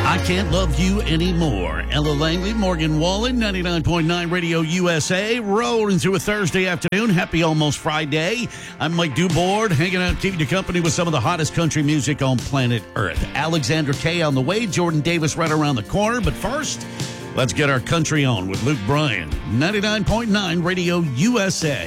I Can't Love You Anymore. Ella Langley, Morgan Wallen, 99.9 Radio USA, rolling through a Thursday afternoon. Happy almost Friday. I'm Mike Duboard, hanging out, keeping you company with some of the hottest country music on planet Earth. Alexander K on the way, Jordan Davis right around the corner. But first, let's get our country on with Luke Bryan, 99.9 Radio USA.